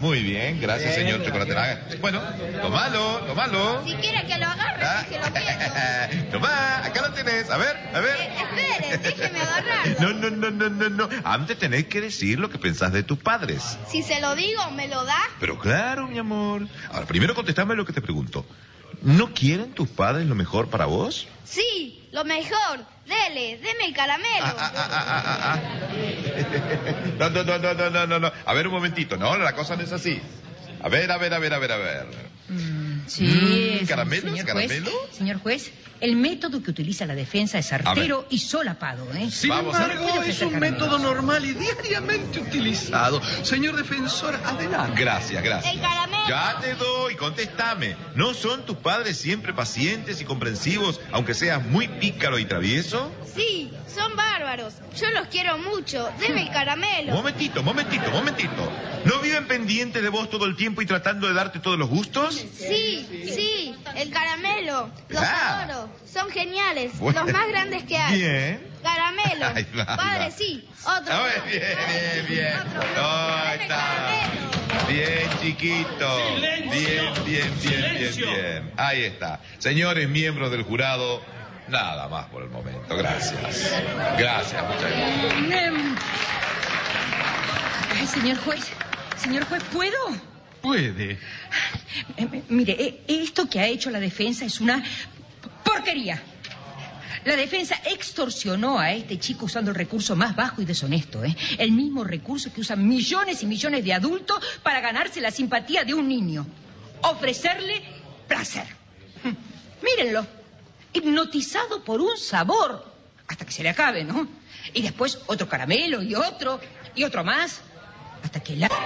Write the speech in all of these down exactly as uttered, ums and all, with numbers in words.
Muy bien, gracias, Bien, señor Chocolateraga. Bueno, tomalo, tomalo. Si quiere que lo agarre, Ah. que se lo quieto. Tomá, acá lo tenés. A ver, a ver. Eh, espere, déjeme agarrarlo. No, no, no, no, no, no. Antes tenés que decir lo que pensás de tus padres. Si se lo digo, ¿me lo da? Pero claro, mi amor. Ahora, primero contestame lo que te pregunto. ¿No quieren tus padres lo mejor para vos? Sí, lo mejor. Dele, deme el caramelo. Ah, ah, ah, ah, ah, ah. No, no, no, no, no, no, no, no. A ver un momentito, no, la cosa no es así. A ver, a ver, a ver, a ver, a ver. Mm, sí, Mm, es- ¿caramelos? señor ¿Caramelo? Juez, señor juez, el método que utiliza la defensa es certero y solapado, ¿eh? Sin Vamos a ver. embargo, Puede es ofrecer un caramelos. método normal y diariamente utilizado. Señor defensor, adelante. Gracias, gracias. El caramelo. Ya te doy, contéstame. ¿No son tus padres siempre pacientes y comprensivos, aunque seas muy pícaro y travieso? Sí, son bárbaros. Yo los quiero mucho. Deme el caramelo. Momentito, momentito, momentito. ¿No viven pendientes de vos todo el tiempo y tratando de darte todos los gustos? Sí, sí, el caramelo. Los Ah. adoro. Son geniales. Bueno. Los más grandes que hay. Bien. Caramelo. Ahí va, ahí Padre, va. sí. Otro. Ah, bien, bien, bien. Otro. Ahí Deme está. caramelo. Bien, chiquito. Bien, bien, bien, bien, bien. Ahí está. Señores miembros del jurado, nada más por el momento. Gracias. Gracias, muchas gracias. Em, Ay, señor juez, señor juez, ¿puedo? Puede. Eh, eh, mire, eh, esto que ha hecho la defensa es una porquería. La defensa extorsionó a este chico usando el recurso más bajo y deshonesto, ¿eh? El mismo recurso que usan millones y millones de adultos para ganarse la simpatía de un niño. Ofrecerle placer. Hm, Mírenlo, hipnotizado por un sabor, hasta que se le acabe, ¿no? Y después otro caramelo y otro, y otro más, hasta que la...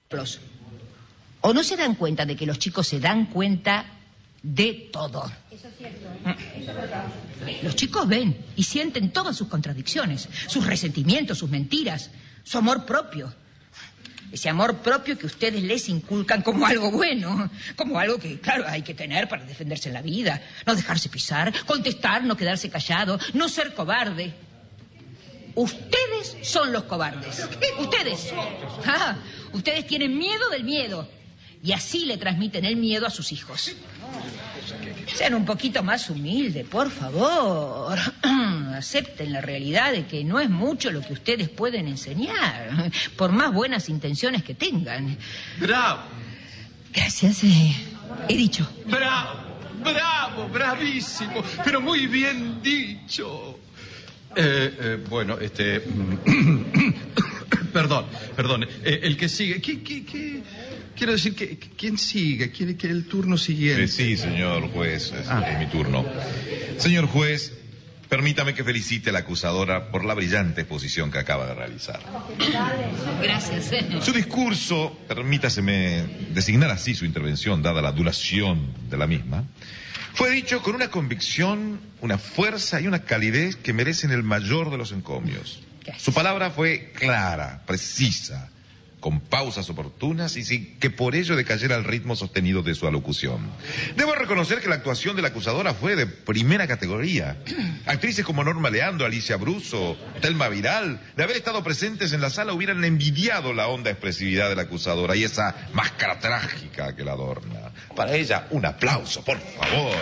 ¿O no se dan cuenta de que los chicos se dan cuenta de todo? Eso es cierto. Los chicos ven y sienten todas sus contradicciones, sus resentimientos, sus mentiras, su amor propio. Ese amor propio que ustedes les inculcan como algo bueno, como algo que, claro, hay que tener para defenderse en la vida. No dejarse pisar, contestar, no quedarse callado, no ser cobarde. Ustedes son los cobardes. Ustedes. Ah, ustedes tienen miedo del miedo. Y así le transmiten el miedo a sus hijos. Sean un poquito más humildes, por favor. Acepten la realidad de que no es mucho lo que ustedes pueden enseñar, por más buenas intenciones que tengan. Bravo, Gracias, eh, he dicho. bravo, bravo, bravísimo, pero muy bien dicho. Eh, eh, bueno, este... perdón, perdón. Eh, el que sigue... ¿Qué, qué, qué? Quiero decir, que ¿quién sigue? ¿Quiere que el turno siguiente? Eh, sí, señor juez, es, Ah. es mi turno. Señor juez, permítame que felicite a la acusadora por la brillante exposición que acaba de realizar. Gracias. eh. Su discurso, permítaseme designar así su intervención, dada la duración de la misma, fue dicho con una convicción, una fuerza y una calidez que merecen el mayor de los encomios. Gracias. Su palabra fue clara, precisa, con pausas oportunas y sin que por ello decayera el ritmo sostenido de su alocución. Debo reconocer que la actuación de la acusadora fue de primera categoría. Actrices como Norma Leandro, Alicia Bruso, Telma Viral, de haber estado presentes en la sala hubieran envidiado la honda expresividad de la acusadora y esa máscara trágica que la adorna. Para ella, un aplauso, por favor.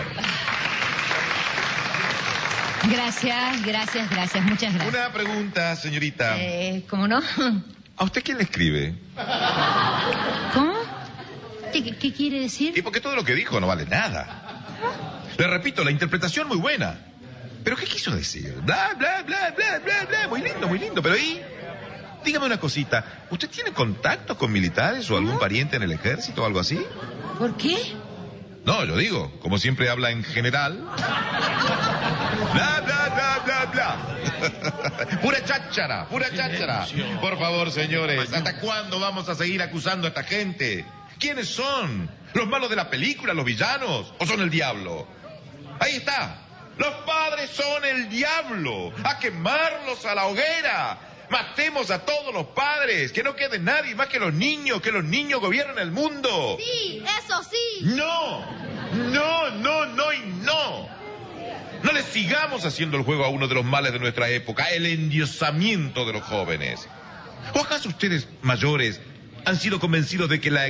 Gracias, gracias, gracias, muchas gracias. Una pregunta, señorita. Eh, ¿Cómo no? ¿A usted quién le escribe? ¿Cómo? ¿Qué, qué- qué quiere decir? Y porque todo lo que dijo no vale nada. Le repito, la interpretación muy buena. ¿Pero qué quiso decir? Bla, bla, bla, bla, bla, bla. Muy lindo, muy lindo. Pero ahí, dígame una cosita. ¿Usted tiene contacto con militares o algún pariente en el ejército o algo así? ¿Por qué? No, yo digo, como siempre habla en general. Bla, bla, bla, bla, bla. Pura cháchara, pura cháchara. Por favor, señores, ¿hasta cuándo vamos a seguir acusando a esta gente? ¿Quiénes son? ¿Los malos de la película, los villanos? ¿O son el diablo? Ahí está. Los padres son el diablo. A quemarlos a la hoguera. Matemos a todos los padres. Que no quede nadie más que los niños. Que los niños gobiernen el mundo. Sí, eso sí. No, no, no, no y no. No le sigamos haciendo el juego a uno de los males de nuestra época, el endiosamiento de los jóvenes. ¿O acaso ustedes, mayores, han sido convencidos de que la